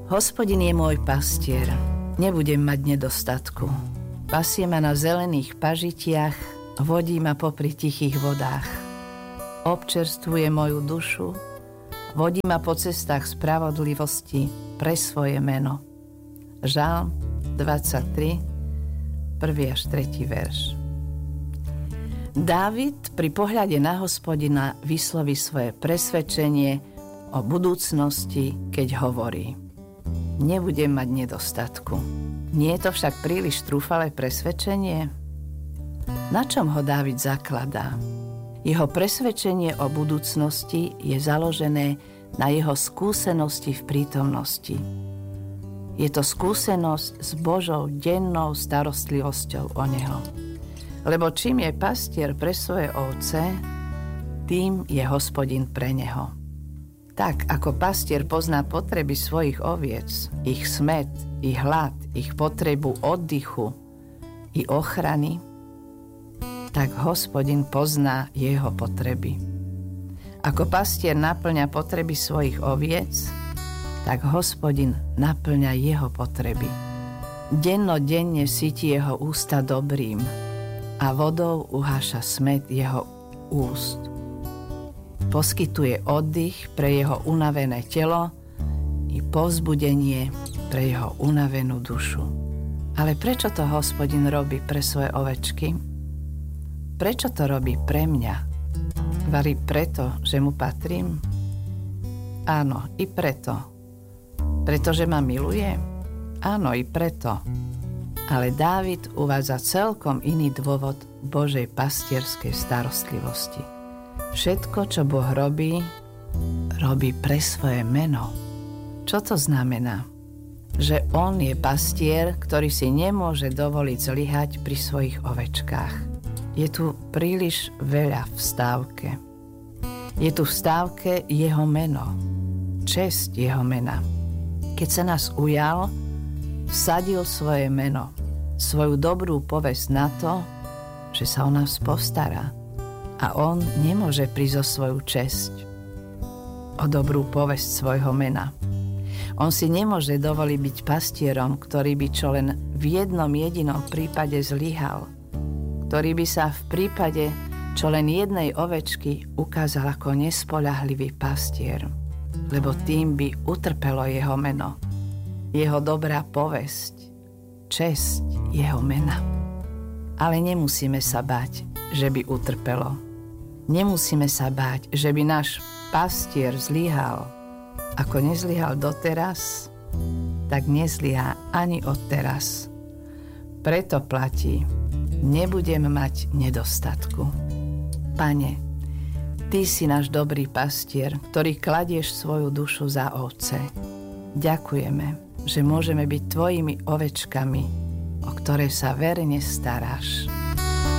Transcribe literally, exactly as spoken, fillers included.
Hospodin je môj pastier, nebudem mať nedostatku. Pasie ma na zelených pažitiach, vodí ma popri tichých vodách. Občerstvuje moju dušu, vodí ma po cestách spravodlivosti pre svoje meno. Žalm dvadsaťtri, prvý až tretí verš. Dávid pri pohľade na Hospodina vysloví svoje presvedčenie o budúcnosti, keď hovorí: Nebudem mať nedostatku. Nie je to však príliš trúfalé presvedčenie? Na čom ho Dávid zakladá? Jeho presvedčenie o budúcnosti je založené na jeho skúsenosti v prítomnosti. Je to skúsenosť s Božou dennou starostlivosťou o neho. Lebo čím je pastier pre svoje ovce, tým je Hospodin pre neho. Tak, ako pastier pozná potreby svojich oviec, ich smäd, ich hlad, ich potrebu oddychu i ochrany, tak Hospodin pozná jeho potreby. Ako pastier naplňa potreby svojich oviec, tak Hospodin naplňa jeho potreby. Dennodenne sytí jeho ústa dobrým a vodou uháša smäd jeho úst. Poskytuje oddych pre jeho unavené telo i povzbudenie pre jeho unavenú dušu. Ale prečo to Hospodin robí pre svoje ovečky? Prečo to robí pre mňa? Vari preto, že mu patrím? Áno, i preto. Pretože ma miluje? Áno, i preto. Ale Dávid uvádza celkom iný dôvod Božej pastierskej starostlivosti. Všetko, čo Boh robí, robí pre svoje meno. Čo to znamená? Že on je pastier, ktorý si nemôže dovoliť zlyhať pri svojich ovečkách. Je tu príliš veľa v stávke. Je tu v stávke jeho meno, česť jeho mena. Keď sa nás ujal, vsadil svoje meno, svoju dobrú povesť na to, že sa o nás postará. A on nemôže prísť o svoju česť, o dobrú povesť svojho mena. On si nemôže dovoliť byť pastierom, ktorý by čo len v jednom jedinom prípade zlyhal, ktorý by sa v prípade čo len jednej ovečky ukázal ako nespoľahlivý pastier, lebo tým by utrpelo jeho meno, jeho dobrá povesť, česť jeho mena. Ale nemusíme sa báť, že by utrpelo. Nemusíme sa báť, že by náš pastier zlyhal. Ako nezlyhal doteraz, tak nezlyhá ani odteraz. Preto platí: nebudem mať nedostatku. Pane, Ty si náš dobrý pastier, ktorý kladieš svoju dušu za ovce. Ďakujeme, že môžeme byť Tvojimi ovečkami, o ktoré sa verne staráš.